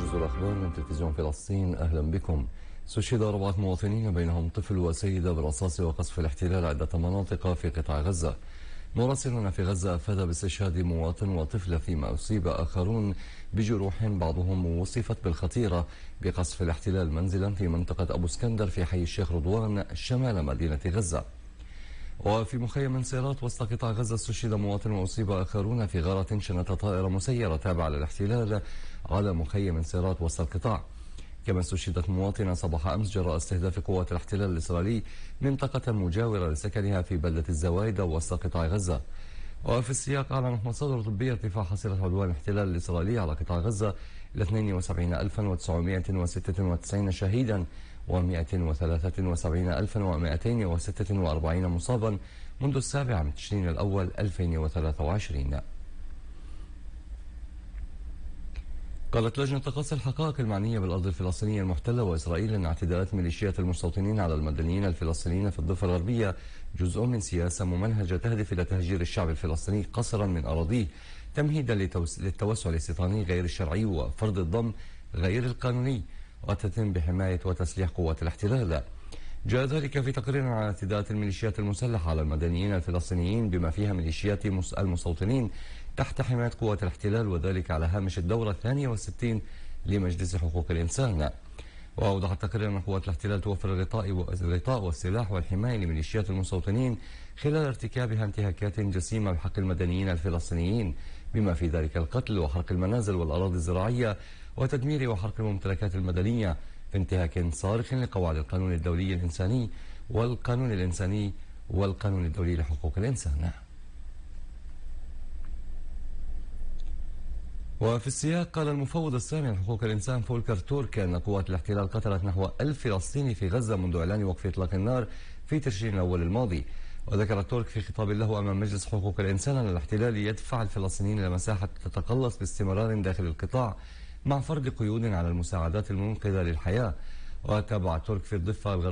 موجز الأخبار من تلفزيون فلسطين. أهلا بكم. استشهد 4 مواطنين بينهم طفل وسيدة بالرصاص وقصف الاحتلال عدة مناطق في قطاع غزة. مراسلون في غزة أفاد باستشهاد مواطن وطفلة، فيما أصيب آخرون بجروح بعضهم وصفت بالخطيرة بقصف الاحتلال منزلا في منطقة أبو اسكندر في حي الشيخ رضوان شمال مدينة غزة. وفي مخيم سيرات وسط قطاع غزة استشهد مواطن وأصيب آخرون في غارة شنت طائرة مسيرة تابعة للاحتلال على مخيم سيرات وسط القطاع. كما استشهدت مواطنة صباح أمس جراء استهداف قوات الاحتلال الإسرائيلي منطقة مجاورة لسكنها في بلدة الزوايدة وسط قطاع غزة. وفي السياق أعلنت مصادر طبية ارتفاع حصيلة عدوان الاحتلال الإسرائيلي على قطاع غزة إلى 72996 شهيدا و173246 مصابا منذ 7 من تشرين الأول 2023. قالت لجنة تقاصي الحقائق المعنية بالأرض الفلسطينية المحتلة وإسرائيل أن اعتداءات ميليشيات المستوطنين على المدنيين الفلسطينيين في الضفة الغربية جزء من سياسة ممنهجة تهدف إلى تهجير الشعب الفلسطيني قسرا من أراضيه تمهيدا للتوسع الاستيطاني غير الشرعي وفرض الضم غير القانوني، وتتم بحماية وتسليح قوات الاحتلال. جاء ذلك في تقرير عن اعتداءات الميليشيات المسلحة على المدنيين الفلسطينيين بما فيها ميليشيات المستوطنين تحت حماية قوات الاحتلال، وذلك على هامش الدورة 62 لمجلس حقوق الإنسان. وأوضح التقرير أن قوات الاحتلال توفر الغطاء والسلاح والحماية لميليشيات المستوطنين خلال ارتكابها انتهاكات جسيمة بحق المدنيين الفلسطينيين بما في ذلك القتل وحرق المنازل والأراضي الزراعية وتدمير وحرق الممتلكات المدنية في انتهاك صارخ لقواعد القانون الدولي الإنساني والقانون الدولي لحقوق الإنسان. وفي السياق قال المفوض السامي لحقوق الإنسان فولكر تورك أن قوات الاحتلال قتلت نحو 1000 فلسطيني في غزة منذ إعلان وقف إطلاق النار في تشرين الأول الماضي. وذكر تورك في خطاب له أمام مجلس حقوق الإنسان أن الاحتلال يدفع الفلسطينيين إلى مساحة تتقلص باستمرار داخل القطاع مع فرض قيود على المساعدات المنقذة للحياة. وتابع تورك في الضفة